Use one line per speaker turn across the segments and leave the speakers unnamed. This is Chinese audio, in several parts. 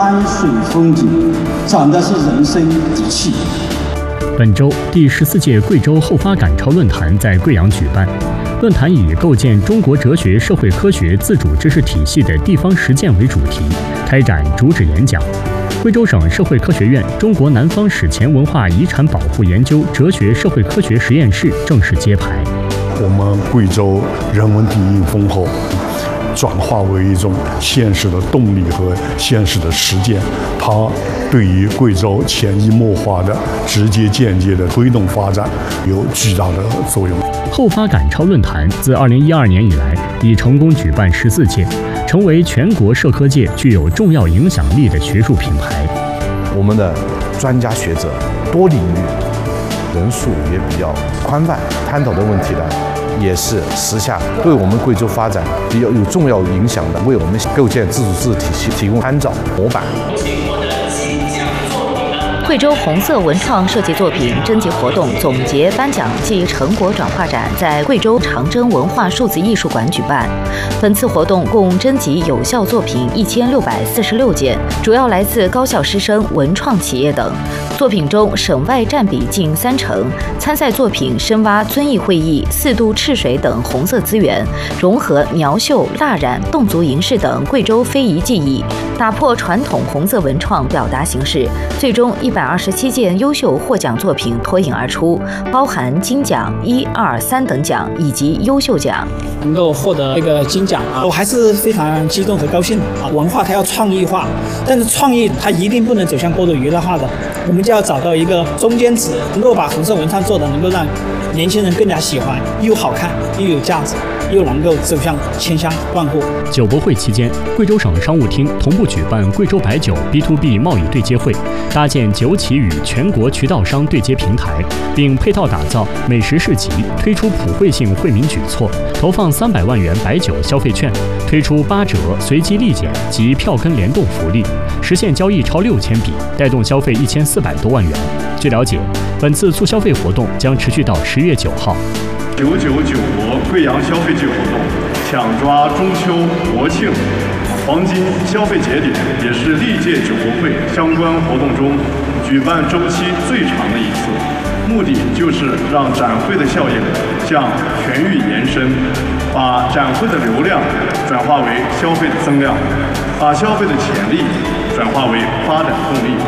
山水风景，长的是人生底气。
本周第14届贵州后发赶超论坛在贵阳举办。论坛以构建中国哲学社会科学自主知识体系的地方实践为主题，开展主旨演讲。贵州省社会科学院中国南方史前文化遗产保护研究哲学社会科学实验室正式揭牌。
我们贵州人文底蕴丰厚，转化为一种现实的动力和现实的实践，它对于贵州潜移默化的、直接间接的推动发展有巨大的作用。
后发赶超论坛自2012年以来已成功举办14届，成为全国社科界具有重要影响力的学术品牌。
我们的专家学者多领域，人数也比较宽泛，探讨的问题呢也是时下对我们贵州发展比较有重要影响的，为我们构建自主知识体系提供参照模板。
贵州红色文创设计作品征集活动总结颁奖暨成果转化展在贵州长征文化数字艺术馆举办。本次活动共征集有效作品1646件，主要来自高校师生、文创企业等。作品中省外占比近30%，参赛作品深挖遵义会议、4渡赤水等红色资源，融合苗绣、蜡染、侗族银饰等贵州非遗技艺，打破传统红色文创表达形式。最终127件优秀获奖作品脱颖而出，包含金奖、1、2、3等奖以及优秀奖。
能够获得这个金奖我还是非常激动和高兴文化它要创意化，但是创意它一定不能走向过度娱乐化的，我们就要找到一个中间值，能够把红色文创做的能够让年轻人更加喜欢，又好看又有价值，又能够走向千香万户。
酒博会期间，贵州省商务厅同步举办贵州白酒 B2B 贸易对接会，搭建酒企与全国渠道商对接平台，并配套打造美食市集，推出普惠性惠民举措，投放300万元白酒消费券，推出8折、随机立减及票根联动福利，实现交易超6000笔，带动消费1400多万元。据了解，本次促消费活动将持续到10月9号。
99酒博贵阳消费季活动，抢抓中秋、国庆黄金消费节点，也是历届酒博会相关活动中举办周期最长的一次。目的就是让展会的效应向全域延伸，把展会的流量转化为消费的增量，把消费的潜力转化为发展动力。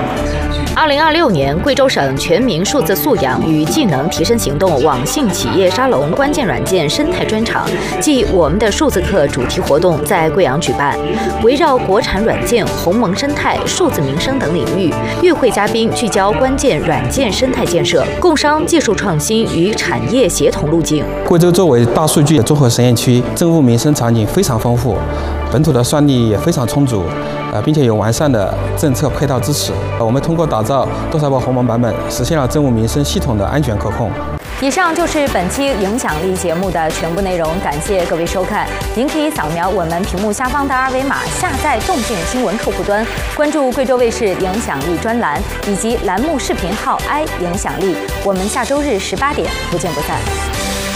2026年贵州省全民数字素养与技能提升行动网信企业沙龙关键软件生态专场暨我们的数字课主题活动在贵阳举办，围绕国产软件、鸿蒙生态、数字民生等领域，与会嘉宾聚焦关键软件生态建设、工商技术创新与产业协同路径。
贵州作为大数据综合实验区，政务民生场景非常丰富，本土的算力也非常充足。并且有完善的政策配套支持。我们通过打造多财报鸿蒙版本，实现了政务民生系统的安全可控。
以上就是本期影响力节目的全部内容，感谢各位收看。您可以扫描我们屏幕下方的2维码，下载洞见新闻客户端，关注贵州卫视影响力专栏以及栏目视频号 i 影响力。我们下周日18点不见不散。